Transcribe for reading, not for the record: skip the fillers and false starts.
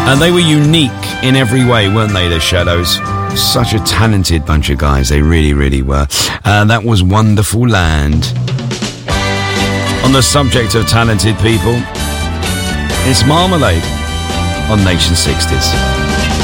And they were unique in every way, weren't they, the Shadows? Such a talented bunch of guys, they really, really were. That was Wonderful Land. On the subject of talented people, it's Marmalade on Nation 60s.